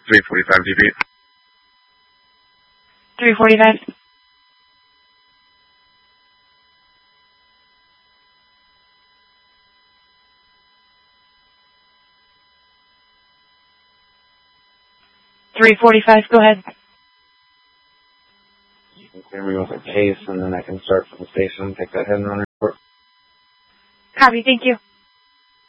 345 DB. 345. Go ahead. You can clear me with a case, and then I can start from the station and take that head and run report. Copy, thank you.